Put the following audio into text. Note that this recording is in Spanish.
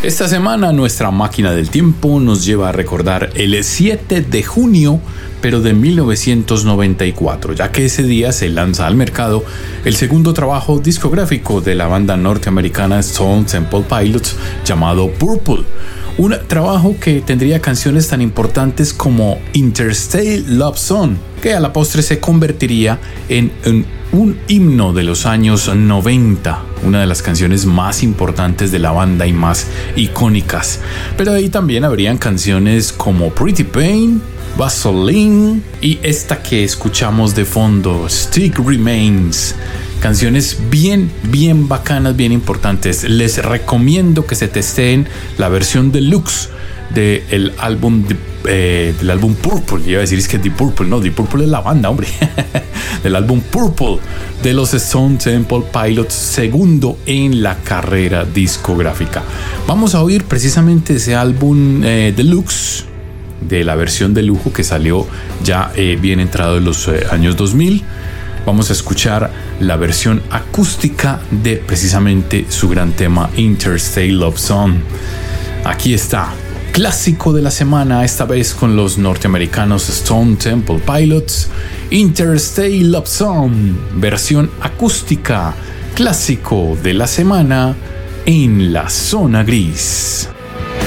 Esta semana nuestra máquina del tiempo nos lleva a recordar el 7 de junio, pero de 1994, ya que ese día se lanza al mercado el segundo trabajo discográfico de la banda norteamericana Stone Temple Pilots llamado Purple. Un trabajo que tendría canciones tan importantes como Interstate Love Song, que a la postre se convertiría en un himno de los años 90, una de las canciones más importantes de la banda y más icónicas. Pero ahí también habrían canciones como Pretty Pain, Vaseline y esta que escuchamos de fondo, Stick Remains. Canciones bien bacanas, bien importantes. Les recomiendo que se testeen la versión deluxe del álbum Purple. Iba a decir es que Deep Purple, no, Deep Purple es la banda, hombre. Del álbum Purple de los Stone Temple Pilots, segundo en la carrera discográfica. Vamos a oír precisamente ese álbum deluxe, de la versión de lujo que salió ya bien entrado en los años 2000. Vamos a escuchar la versión acústica de precisamente su gran tema Interstate Love Song. Aquí está, clásico de la semana, esta vez con los norteamericanos Stone Temple Pilots, Interstate Love Song, versión acústica, clásico de la semana en la zona gris.